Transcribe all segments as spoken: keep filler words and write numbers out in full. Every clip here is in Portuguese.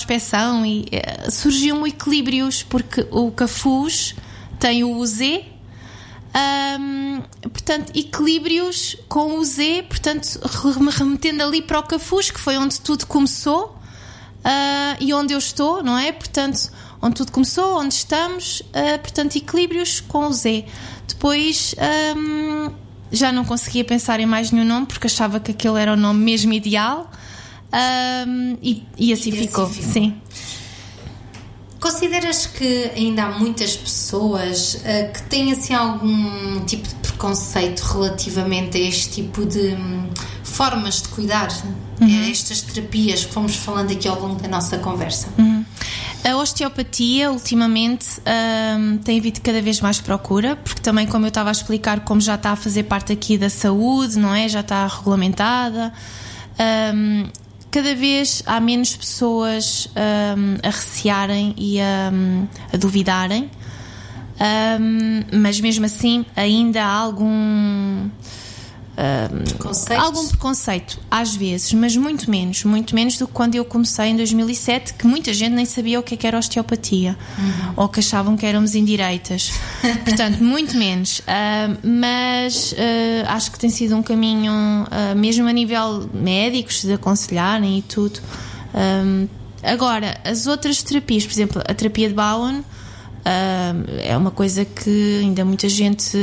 inspeção e uh, surgiu-me equilíbrios, porque o Cafuz tem o Z, um, portanto, equilíbrios com o Z, portanto, remetendo ali para o Cafuz, que foi onde tudo começou, uh, e onde eu estou, não é? Portanto, onde tudo começou, onde estamos, uh, portanto, equilíbrios com o Z. Depois um, já não conseguia pensar em mais nenhum nome, porque achava que aquele era o nome mesmo ideal, um, e, e assim e ficou, assim ficou. Sim. Consideras que ainda há muitas pessoas uh, que têm assim algum tipo de preconceito relativamente a este tipo de um, formas de cuidar, uhum. a estas terapias que fomos falando aqui ao longo da nossa conversa? Uhum. A osteopatia, ultimamente, um, tem havido cada vez mais procura, porque também, como eu estava a explicar, como já está a fazer parte aqui da saúde, não é? Já está regulamentada. Um, cada vez há menos pessoas um, a recearem e a, a duvidarem, um, mas mesmo assim ainda há algum... Uh, algum preconceito às vezes, mas muito menos muito menos do que quando eu comecei em dois mil e sete, que muita gente nem sabia o que, é que era osteopatia, uhum. ou que achavam que éramos indireitas. Portanto, muito menos, uh, mas uh, acho que tem sido um caminho, uh, mesmo a nível médicos, de aconselharem e tudo. Um, agora, as outras terapias, por exemplo, a terapia de Bowen, uh, é uma coisa que ainda muita gente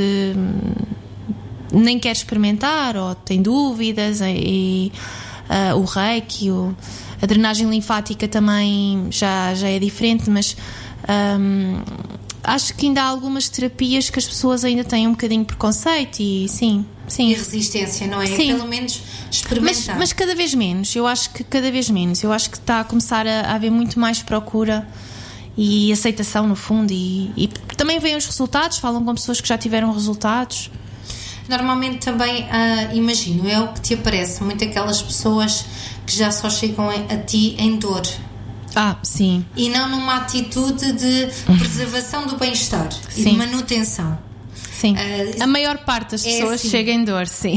nem quer experimentar ou tem dúvidas, e uh, o reiki, o, a drenagem linfática também já, já é diferente, mas um, acho que ainda há algumas terapias que as pessoas ainda têm um bocadinho de preconceito e sim, sim. E resistência, não é? Sim. Pelo menos experimentar. Mas, mas cada vez menos, eu acho que cada vez menos, eu acho que está a começar a, a haver muito mais procura e aceitação, no fundo, e, e também veem os resultados, falam com pessoas que já tiveram resultados. Normalmente também, uh, imagino, é o que te aparece, muito aquelas pessoas que já só chegam a ti em dor. Ah, sim. E não numa atitude de preservação do bem-estar, sim. e de manutenção. Sim. Uh, a maior parte das pessoas é assim. Chega em dor, sim.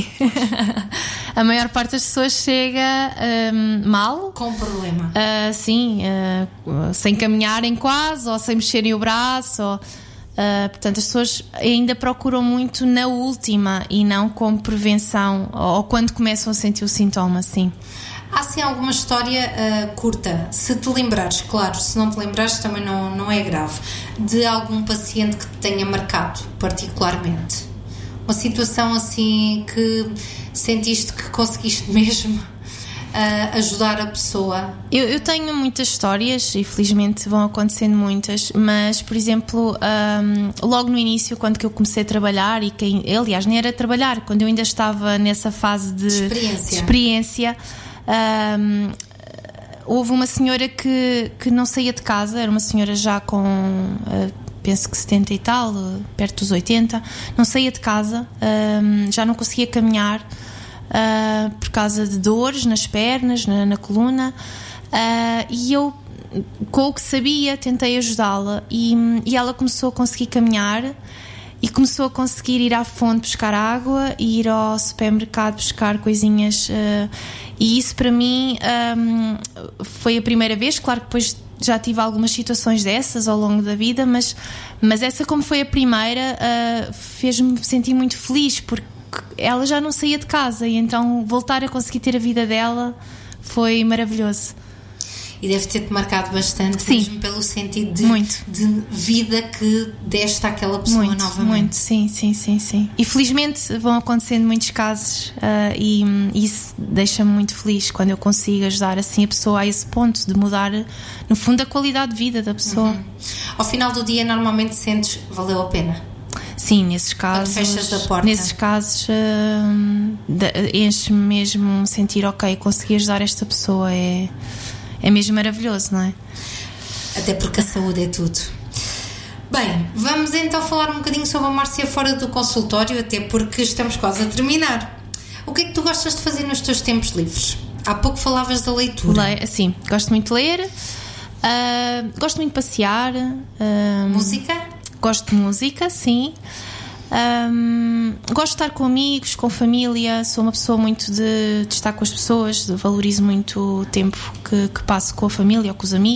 A maior parte das pessoas chega um, mal. Com problema. Uh, sim, uh, sem caminharem quase, ou sem mexerem o braço, ou... Uh, portanto, as pessoas ainda procuram muito na última e não como prevenção, ou quando começam a sentir o sintoma, sim. Há sim alguma história uh, curta, se te lembrares, claro, se não te lembrares também não, não é grave, de algum paciente que te tenha marcado particularmente? Uma situação assim que sentiste que conseguiste mesmo Uh, ajudar a pessoa? Eu, eu tenho muitas histórias e felizmente vão acontecendo muitas, mas por exemplo, um, logo no início, quando que eu comecei a trabalhar, e quem, aliás nem era trabalhar, quando eu ainda estava nessa fase de, de experiência, de experiência um, houve uma senhora que, que não saía de casa, era uma senhora já com uh, penso que setenta e tal, perto dos oitenta, não saía de casa, um, já não conseguia caminhar Uh, por causa de dores nas pernas, na, na coluna, uh, e eu, com o que sabia, tentei ajudá-la, e, e ela começou a conseguir caminhar e começou a conseguir ir à fonte buscar água e ir ao supermercado buscar coisinhas, uh, e isso para mim um, foi a primeira vez. Claro que depois já tive algumas situações dessas ao longo da vida, mas, mas essa, como foi a primeira, uh, fez-me sentir muito feliz, porque ela já não saía de casa, e então voltar a conseguir ter a vida dela foi maravilhoso. E deve ter-te marcado bastante, sim, mesmo pelo sentido de, muito. de vida que deste àquela pessoa muito, novamente. Muito, sim, sim, sim, sim. E felizmente vão acontecendo muitos casos, uh, e isso deixa-me muito feliz quando eu consigo ajudar assim a pessoa a esse ponto de mudar, no fundo, a qualidade de vida da pessoa. Uhum. Ao final do dia, normalmente sentes valeu a pena? Sim, nesses casos, fechas a porta. Nesses casos uh, enche-me mesmo sentir, ok, consegui ajudar esta pessoa, é, é mesmo maravilhoso, não é? Até porque a saúde é tudo. Bem, vamos então falar um bocadinho sobre a Márcia fora do consultório, até porque estamos quase a terminar. O que é que tu gostas de fazer nos teus tempos livres? Há pouco falavas da leitura. Le- sim, gosto muito de ler, uh, gosto muito de passear. Uh, Música? Gosto de música, sim. Um, gosto de estar com amigos, com família. Sou uma pessoa muito de, de estar com as pessoas, de, valorizo muito o tempo que, que passo com a família ou com os amigos.